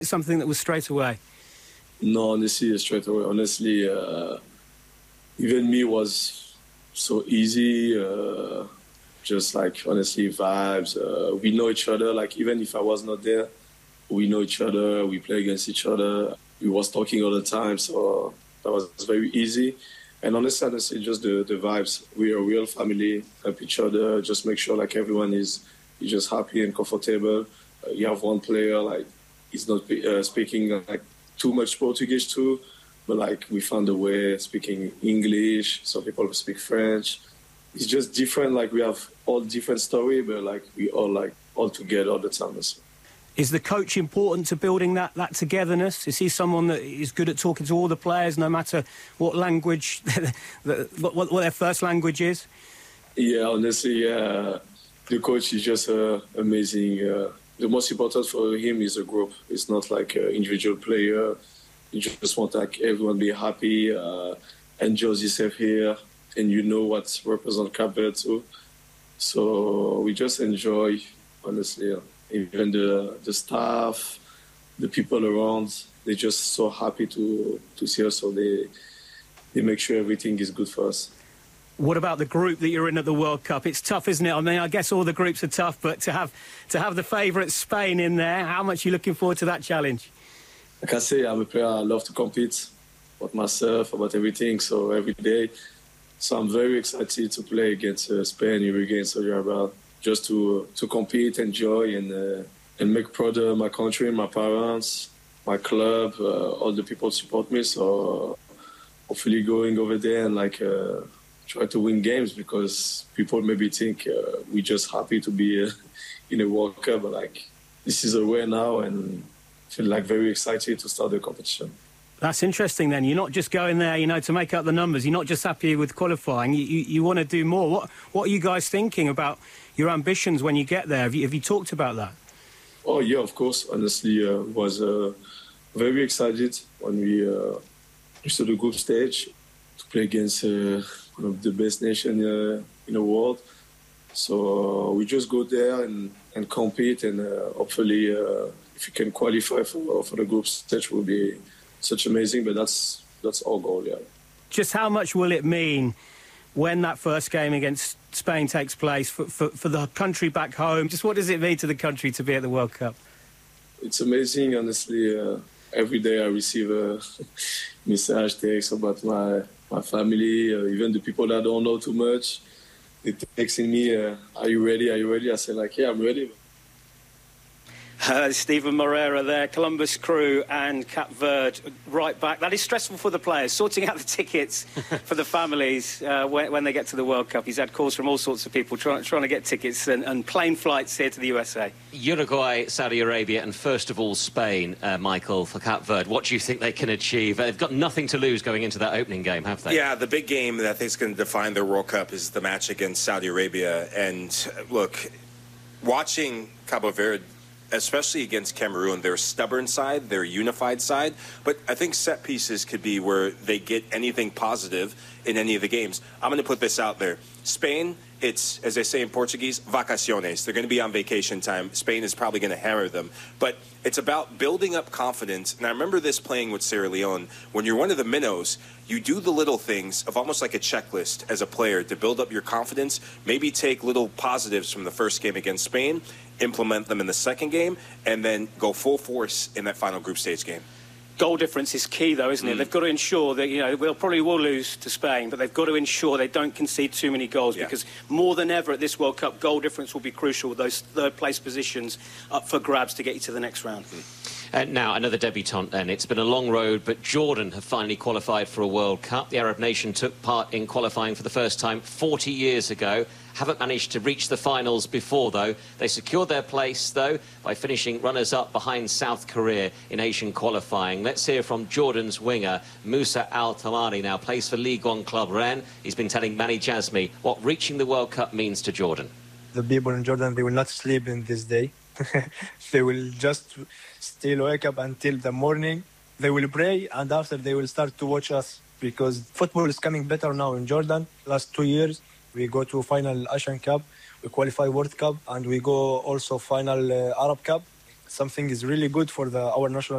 Something that was straight away? No, honestly, straight away. Honestly, even me was so easy. Just like, honestly, vibes. We know each other. Like, even if I was not there, we know each other. We play against each other. We was talking all the time. So that was very easy. And honestly, just the vibes. We are a real family, help each other, just make sure like everyone is just happy and comfortable. You have one player, like, he's not speaking like too much Portuguese too, but like we found a way speaking English. Some people speak French. It's just different. Like we have all different story, but like we all together all the time. Is the coach important to building that togetherness? Is he someone that is good at talking to all the players, no matter what language, what their first language is? Yeah, honestly, yeah. The coach is just amazing. The most important for him is a group. It's not like an individual player. You just want like everyone be happy, enjoy yourself here, and you know what represents Cape Verde too. So we just enjoy, honestly. Even the staff, the people around, they're just so happy to see us. So they make sure everything is good for us. What about the group that you're in at the World Cup? It's tough, isn't it? I mean, I guess all the groups are tough, but to have the favourite Spain in there, how much are you looking forward to that challenge? Like I say, I'm a player. I love to compete about myself, about everything. So every day, so I'm very excited to play against Spain, Uruguay, and Saudi Arabia. Just to compete, enjoy, and make proud of my country, my parents, my club, all the people support me. So hopefully going over there and like try to win games, because people maybe think we're just happy to be in a World Cup, but like this is a way now, and feel like very excited to start the competition. That's interesting then. You're not just going there, to make up the numbers. You're not just happy with qualifying. You want to do more. What are you guys thinking about your ambitions when you get there? Have you talked about that? Oh, yeah, of course. Honestly, was very excited when we reached the group stage to play against one of the best nations in the world. So we just go there and compete, and hopefully if you can qualify for the group stage, will be such amazing. But that's our goal, yeah. Just how much will it mean when that first game against Spain takes place for the country back home? Just what does it mean to the country to be at the World Cup? It's amazing, honestly. Every day I receive a message, text about my family, even the people that don't know too much. They texting me, are you ready? Are you ready? I say like, yeah, I'm ready. Steven Moreira there, Columbus Crew and Cape Verde right back. That is stressful for the players, sorting out the tickets for the families when they get to the World Cup. He's had calls from all sorts of people trying to get tickets and plane flights here to the USA. Uruguay, Saudi Arabia and first of all Spain, Michael, for Cape Verde. What do you think they can achieve? They've got nothing to lose going into that opening game, have they? Yeah, the big game that I think is going to define their World Cup is the match against Saudi Arabia. And look, watching Cape Verde, especially against Cameroon, their stubborn side, their unified side. But I think set pieces could be where they get anything positive in any of the games. I'm going to put this out there. Spain, it's, as they say in Portuguese, vacaciones. They're going to be on vacation time. Spain is probably going to hammer them. But it's about building up confidence. And I remember this playing with Sierra Leone. When you're one of the minnows, you do the little things of almost like a checklist as a player to build up your confidence. Maybe take little positives from the first game against Spain, implement them in the second game, and then go full force in that final group stage game. Goal difference is key, though, isn't it? They've got to ensure that, they'll probably will lose to Spain, but they've got to ensure they don't concede too many goals, because more than ever at this World Cup, goal difference will be crucial with those third-place positions up for grabs to get you to the next round. Now, another debutant then. It's been a long road, but Jordan have finally qualified for a World Cup. The Arab nation took part in qualifying for the first time 40 years ago. Haven't managed to reach the finals before, though. They secured their place, though, by finishing runners-up behind South Korea in Asian qualifying. Let's hear from Jordan's winger, Musa Al-Tamari, now plays for Ligue 1 club Rennes. He's been telling Manny Jasmi what reaching the World Cup means to Jordan. The people in Jordan, they will not sleep in this day. They will just still wake up until the morning. They will pray, and after they will start to watch us, because football is coming better now in Jordan. Last 2 years, we go to final Asian Cup, we qualify World Cup, and we go also final Arab Cup. something is really good for our national